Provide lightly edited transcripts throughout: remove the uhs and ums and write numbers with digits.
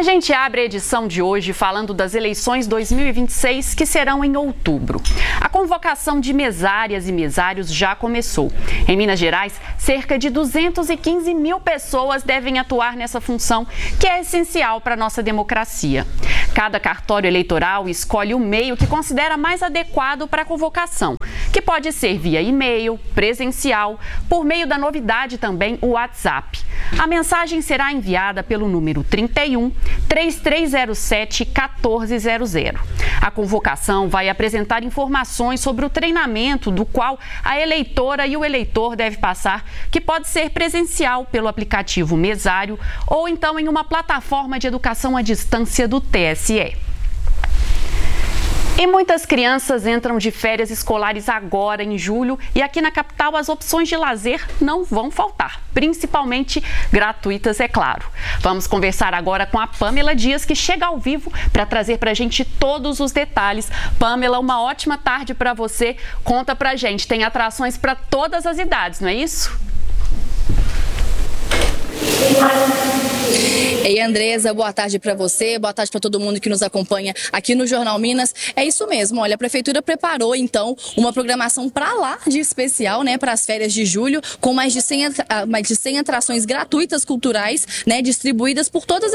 gente abre a edição de hoje falando das eleições 2026 que serão em outubro. A convocação de mesárias e mesários já começou. Em Minas Gerais, cerca de 215 mil pessoas devem atuar nessa função, que é essencial para a nossa democracia. Cada cartório eleitoral escolhe o meio que considera mais adequado para a convocação, que pode ser via e-mail, presencial, por meio da novidade também o WhatsApp. A mensagem será enviada pelo número 31 3307 1400. A convocação vai apresentar informações sobre o treinamento do qual a eleitora e o eleitor deve passar, que pode ser presencial pelo aplicativo Mesário ou então em uma plataforma de educação à distância do TSE. E muitas crianças entram de férias escolares agora, em julho, e aqui na capital as opções de lazer não vão faltar, principalmente gratuitas, é claro. Vamos conversar agora com a Pamela Dias, que chega ao vivo para trazer para a gente todos os detalhes. Pamela, uma ótima tarde para você. Conta para a gente, tem atrações para todas as idades, não é isso? Ei, Andresa, boa tarde para você, boa tarde para todo mundo que nos acompanha aqui no Jornal Minas. É isso mesmo, olha, a Prefeitura preparou então uma programação para lá de especial, né, para as férias de julho, com mais de 100 atrações gratuitas culturais, né, distribuídas por todos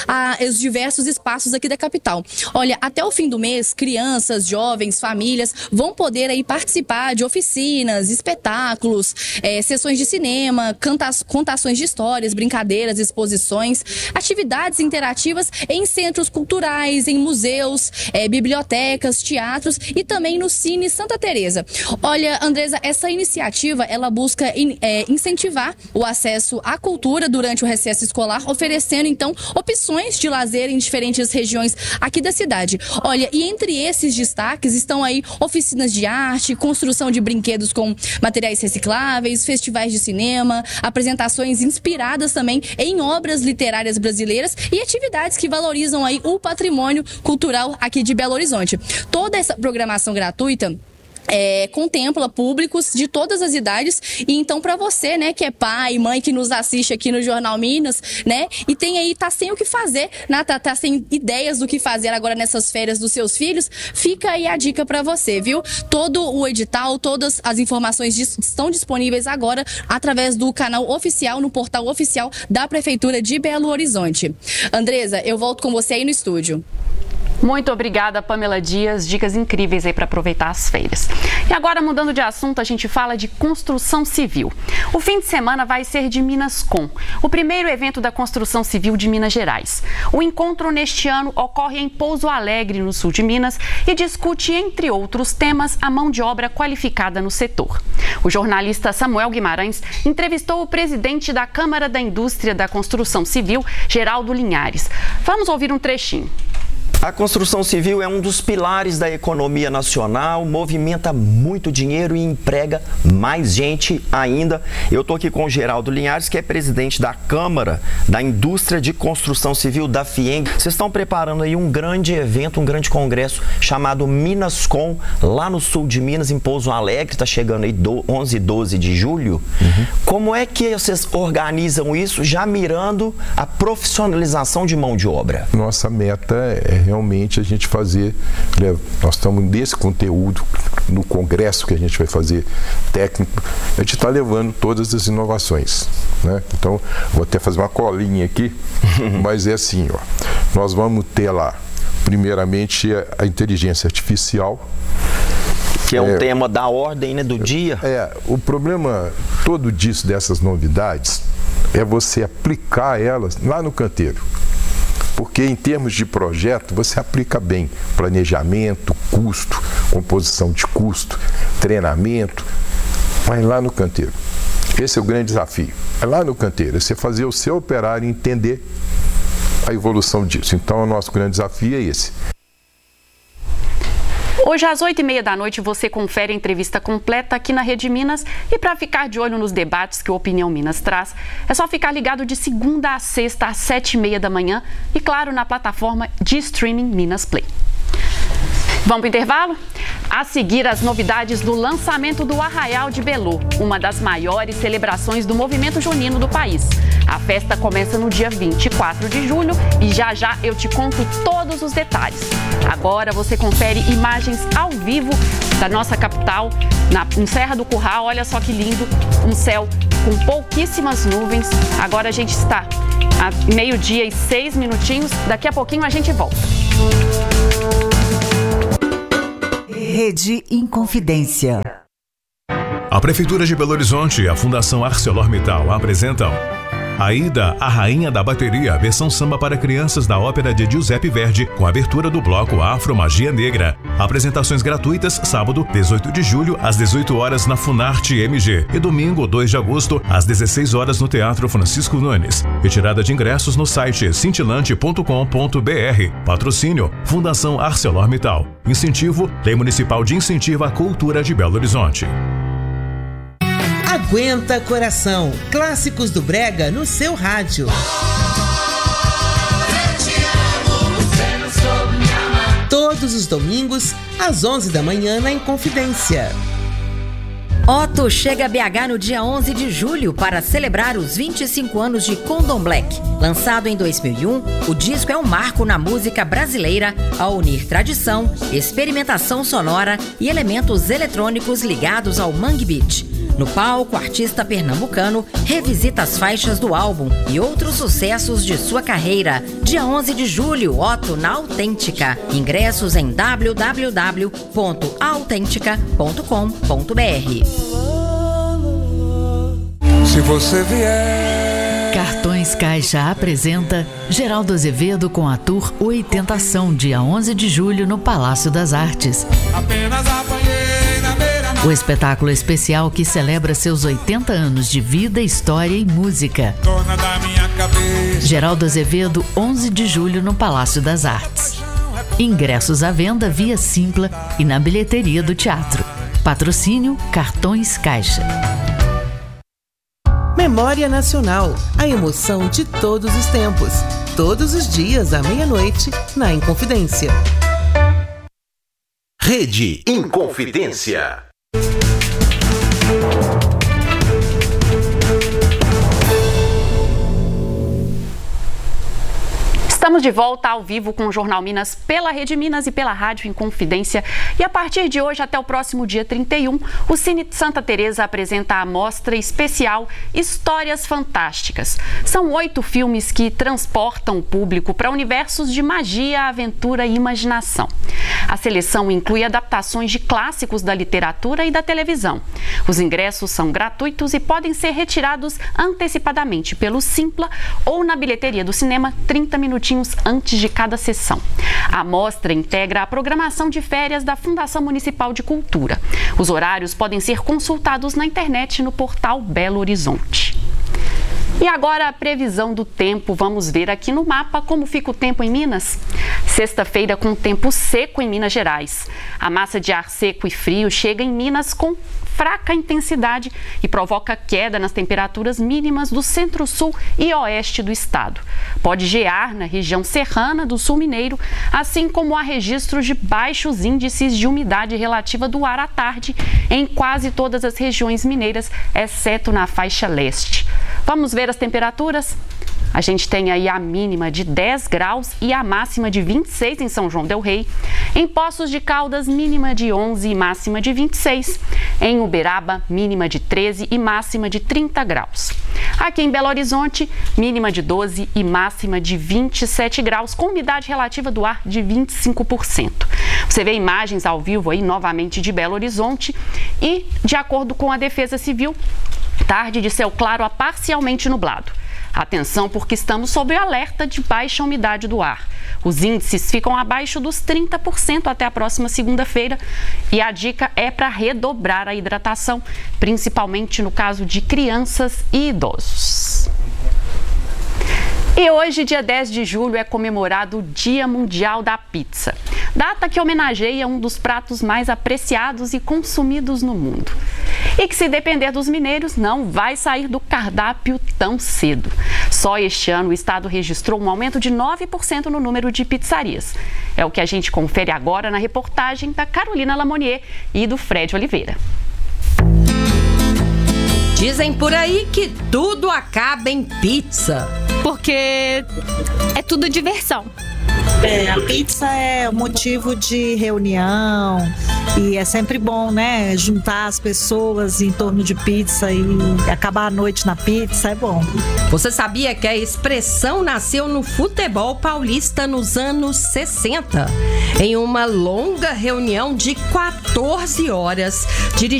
os diversos espaços aqui da capital. Olha, até o fim do mês, crianças, jovens, famílias vão poder aí participar de oficinas, espetáculos, sessões de cinema, contações de histórias, brincadeiras, exposições, atividades interativas em centros culturais, em museus, bibliotecas, teatros e também no Cine Santa Teresa. Olha, Andresa, essa iniciativa ela busca incentivar o acesso à cultura durante o recesso escolar, oferecendo então opções de lazer em diferentes regiões aqui da cidade. Olha, e entre esses destaques estão aí oficinas de arte, construção de brinquedos com materiais recicláveis, festivais de cinema, apresentações inspiradas também em obras literárias brasileiras e atividades que valorizam aí o patrimônio cultural aqui de Belo Horizonte. Toda essa programação gratuita contempla públicos de todas as idades, e então para você, né, que é pai, mãe, que nos assiste aqui no Jornal Minas, né, e tem aí, tá sem o que fazer, né, tá sem ideias do que fazer agora nessas férias dos seus filhos, fica aí a dica para você, viu? Todo o edital, todas as informações estão disponíveis agora através do canal oficial, no portal oficial da Prefeitura de Belo Horizonte. Andresa, eu volto com você aí no estúdio. Muito obrigada, Pamela Dias. Dicas incríveis aí para aproveitar as férias. E agora, mudando de assunto, a gente fala de construção civil. O fim de semana vai ser de Minascom, o primeiro evento da construção civil de Minas Gerais. O encontro neste ano ocorre em Pouso Alegre, no sul de Minas, e discute, entre outros temas, a mão de obra qualificada no setor. O jornalista Samuel Guimarães entrevistou o presidente da Câmara da Indústria da Construção Civil, Geraldo Linhares. Vamos ouvir um trechinho. A construção civil é um dos pilares da economia nacional, movimenta muito dinheiro e emprega mais gente ainda. Eu estou aqui com o Geraldo Linhares, que é presidente da Câmara da Indústria de Construção Civil da FIENG. Vocês estão preparando aí um grande evento, um grande congresso chamado Minascom, lá no sul de Minas, em Pouso Alegre, está chegando aí 11 e 12 de julho. Como é que vocês organizam isso, já mirando a profissionalização de mão de obra? Nossa meta é realmente a gente fazer, nós estamos nesse conteúdo, no congresso que a gente vai fazer técnico, a gente está levando todas as inovações, né? Então, vou até fazer uma colinha aqui, mas é assim, ó, nós vamos ter lá, primeiramente, a inteligência artificial, que é um tema da ordem, né, do dia. O problema todo disso, dessas novidades, é você aplicar elas lá no canteiro. Porque em termos de projeto, você aplica bem planejamento, custo, composição de custo, treinamento, mas lá no canteiro. Esse é o grande desafio. É lá no canteiro, é você fazer o seu operário entender a evolução disso. Então, o nosso grande desafio é esse. Hoje, às 8h30 da noite, você confere a entrevista completa aqui na Rede Minas. E para ficar de olho nos debates que o Opinião Minas traz, é só ficar ligado de segunda a sexta, às 7h30 da manhã. E, claro, na plataforma de streaming Minas Play. Vamos para o intervalo? A seguir, as novidades do lançamento do Arraial de Belô, uma das maiores celebrações do movimento junino do país. A festa começa no dia 24 de julho e já já eu te conto todos os detalhes. Agora você confere imagens ao vivo da nossa capital, em Serra do Curral. Olha só que lindo, um céu com pouquíssimas nuvens. Agora a gente está a 12:06. Daqui a pouquinho a gente volta. Rede Inconfidência. A Prefeitura de Belo Horizonte e a Fundação ArcelorMittal apresentam Aida, a Rainha da Bateria, versão samba para crianças da ópera de Giuseppe Verdi, com abertura do bloco Afro Magia Negra. Apresentações gratuitas, sábado, 18 de julho, às 18 horas na Funarte MG e domingo, 2 de agosto, às 16 horas no Teatro Francisco Nunes. Retirada de ingressos no site cintilante.com.br. Patrocínio, Fundação ArcelorMittal. Incentivo, Lei Municipal de Incentivo à Cultura de Belo Horizonte. Aguenta Coração, clássicos do Brega no seu rádio. Todos os domingos, às 11 da manhã, na Inconfidência. Otto chega a BH no dia 11 de julho para celebrar os 25 anos de Condom Black. Lançado em 2001, o disco é um marco na música brasileira ao unir tradição, experimentação sonora e elementos eletrônicos ligados ao Mangue Beat. No palco, o artista pernambucano revisita as faixas do álbum e outros sucessos de sua carreira. Dia 11 de julho, Otto na Autêntica. Ingressos em www.autentica.com.br. Se você vier. Cartões Caixa apresenta Geraldo Azevedo com a Tour Oitentação, dia 11 de julho no Palácio das Artes. Apenas apanhei na beira. O espetáculo especial que celebra seus 80 anos de vida, história e música. Dona da minha cabeça. Geraldo Azevedo, 11 de julho no Palácio das Artes. Ingressos à venda via Simpla e na bilheteria do teatro. Patrocínio Cartões Caixa. Memória Nacional, a emoção de todos os tempos. Todos os dias à meia-noite, na Inconfidência. Rede Inconfidência. Estamos de volta ao vivo com o Jornal Minas pela Rede Minas e pela Rádio Inconfidência. E a partir de hoje até o próximo dia 31, o Cine Santa Teresa apresenta a mostra especial Histórias Fantásticas. São 8 filmes que transportam o público para universos de magia, aventura e imaginação. A seleção inclui adaptações de clássicos da literatura e da televisão. Os ingressos são gratuitos e podem ser retirados antecipadamente pelo Simpla ou na bilheteria do cinema 30 minutinhos antes de cada sessão. A mostra integra a programação de férias da Fundação Municipal de Cultura. Os horários podem ser consultados na internet no portal Belo Horizonte. E agora a previsão do tempo. Vamos ver aqui no mapa como fica o tempo em Minas. Sexta-feira com tempo seco em Minas Gerais. A massa de ar seco e frio chega em Minas com fraca intensidade e provoca queda nas temperaturas mínimas do centro-sul e oeste do estado. Pode gear na região serrana do sul mineiro, assim como há registros de baixos índices de umidade relativa do ar à tarde em quase todas as regiões mineiras, exceto na faixa leste. Vamos ver as temperaturas? A gente tem aí a mínima de 10 graus e a máxima de 26 em São João del Rei. Em Poços de Caldas, mínima de 11 e máxima de 26. Em Uberaba, mínima de 13 e máxima de 30 graus. Aqui em Belo Horizonte, mínima de 12 e máxima de 27 graus, com umidade relativa do ar de 25%. Você vê imagens ao vivo aí novamente de Belo Horizonte e, de acordo com a Defesa Civil, tarde de céu claro a parcialmente nublado. Atenção, porque estamos sob alerta de baixa umidade do ar. Os índices ficam abaixo dos 30% até a próxima segunda-feira e a dica é para redobrar a hidratação, principalmente no caso de crianças e idosos. E hoje, dia 10 de julho, é comemorado o Dia Mundial da Pizza, data que homenageia um dos pratos mais apreciados e consumidos no mundo. E que, se depender dos mineiros, não vai sair do cardápio tão cedo. Só este ano o estado registrou um aumento de 9% no número de pizzarias. É o que a gente confere agora na reportagem da Carolina Lamonier e do Fred Oliveira. Dizem por aí que tudo acaba em pizza. Porque é tudo diversão. A pizza é motivo de reunião e é sempre bom, né? Juntar as pessoas em torno de pizza e acabar a noite na pizza é bom. Você sabia que a expressão nasceu no futebol paulista nos anos 60? Em uma longa reunião de 14 horas,